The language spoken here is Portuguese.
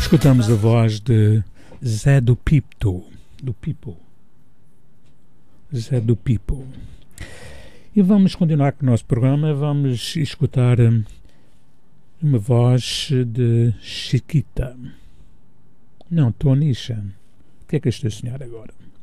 Escutamos a voz de Zé do Pipo. Zé do Pipo. E vamos continuar com o nosso programa. Vamos escutar uma voz de Chiquita. Não, Tonisha. O que é que esta senhora agora?